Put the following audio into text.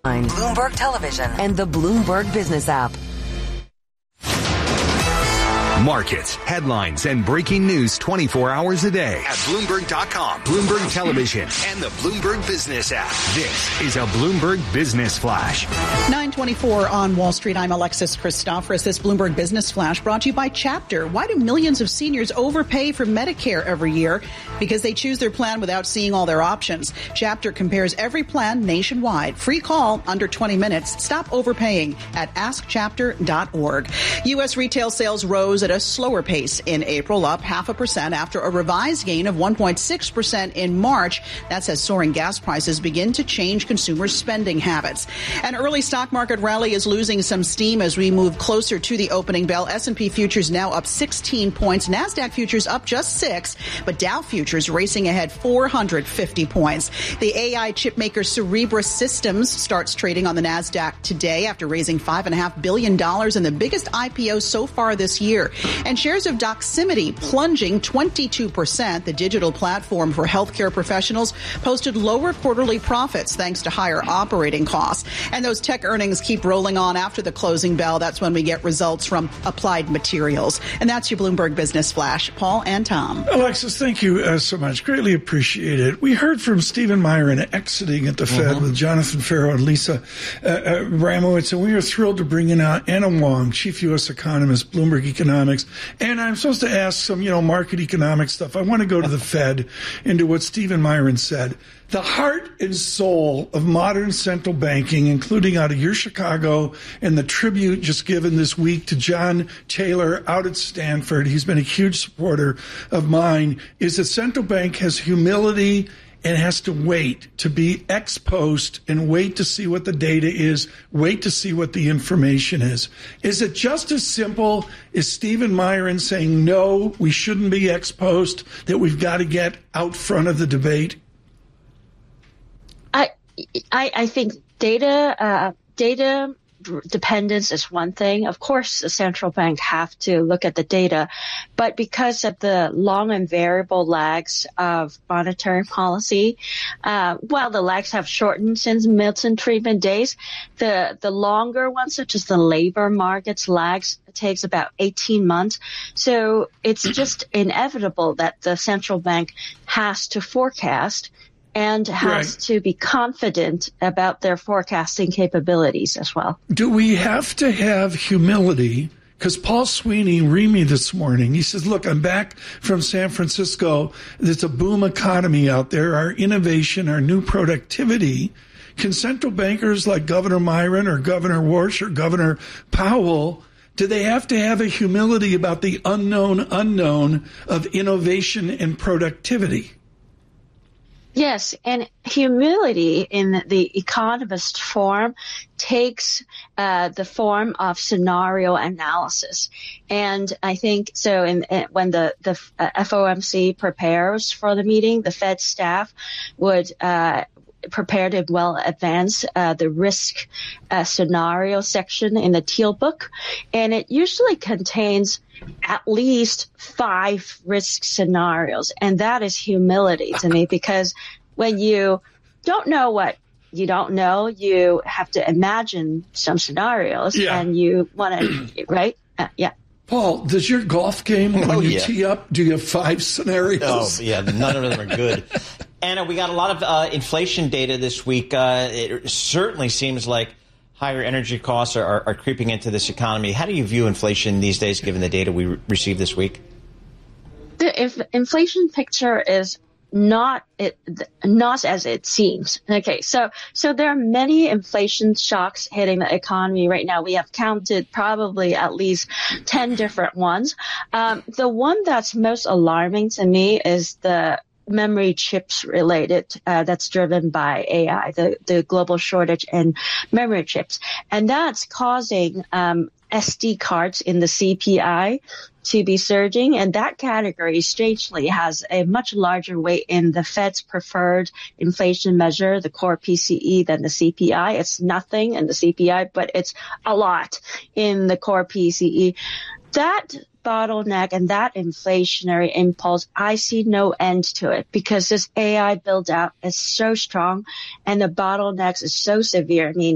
Bloomberg Television, and the Bloomberg Business app. Markets, headlines, and breaking news 24 hours a day at Bloomberg.com, Bloomberg Television, and the Bloomberg Business app. This is a Bloomberg Business Flash. 9:24 on Wall Street. I'm Alexis Christoforous. This Bloomberg Business Flash brought to you by Chapter. Why do millions of seniors overpay for Medicare every year? Because they choose their plan without seeing all their options. Chapter compares every plan nationwide. Free call under 20 minutes. Stop overpaying at askchapter.org. U.S. retail sales rose at a slower pace in April, up 0.5% after a revised gain of 1.6% in March. That's as soaring gas prices begin to change consumers' spending habits. An early stock market rally is losing some steam as we move closer to the opening bell. S&P futures now up 16 points. NASDAQ futures up just 6, but Dow futures racing ahead 450 points. The AI chipmaker Cerebras Systems starts trading on the NASDAQ today after raising $5.5 billion in the biggest IPO so far this year. And shares of Doximity plunging 22%. The digital platform for healthcare professionals posted lower quarterly profits thanks to higher operating costs. And those tech earnings keep rolling on after the closing bell. That's when we get results from Applied Materials. And that's your Bloomberg Business Flash. Paul and Tom. Alexis, thank you so much. Greatly appreciate it. We heard from Stephen Myron exiting at the Fed with Jonathan Ferro and Lisa Abramowitz, and we are thrilled to bring in Anna Wong, Chief U.S. Economist, Bloomberg Economics. And I'm supposed to ask some, market economic stuff. I want to go to the Fed, into what Stephen Myron said. The heart and soul of modern central banking, including out of your Chicago and the tribute just given this week to John Taylor out at Stanford, he's been a huge supporter of mine, is that central bank has humility and has to wait to be ex post and wait to see what the data is, wait to see what the information is. Is it just as simple as Stephen Myron saying, no, we shouldn't be ex post, that we've got to get out front of the debate? I think data dependence is one thing. Of course, the central bank have to look at the data, but because of the long and variable lags of monetary policy, while the lags have shortened since Milton Friedman days, the longer ones, such as the labor market's lags, takes about 18 months. So it's just inevitable that the central bank has to forecast and has to be confident about their forecasting capabilities as well. Do we have to have humility? Because Paul Sweeney read me this morning. He says, look, I'm back from San Francisco. There's a boom economy out there. Our innovation, our new productivity. Can central bankers like Governor Myron or Governor Warsh or Governor Powell, do they have to have a humility about the unknown of innovation and productivity? Yes, and humility in the economist form takes the form of scenario analysis. And I think so when the FOMC prepares for the meeting, the Fed staff would prepared in well advance the risk scenario section in the Teal book, and it usually contains at least 5 risk scenarios, and that is humility to me, because when you don't know what you don't know, you have to imagine some scenarios, and you want to, right? Paul, does your golf game, when you tee up, do you have 5 scenarios? Oh, yeah, none of them are good. Anna, we got a lot of inflation data this week. It certainly seems like higher energy costs are creeping into this economy. How do you view inflation these days, given the data we received this week? The inflation picture is not as it seems. Okay, so there are many inflation shocks hitting the economy right now. We have counted probably at least 10 different ones. The one that's most alarming to me is the memory chips related, that's driven by AI, the global shortage in memory chips. And that's causing SD cards in the CPI to be surging, and that category strangely has a much larger weight in the Fed's preferred inflation measure, the core PCE, than the CPI. It's nothing in the CPI, but it's a lot in the core PCE. That bottleneck and that inflationary impulse, I see no end to it, because this AI build out is so strong and the bottlenecks is so severe. I mean,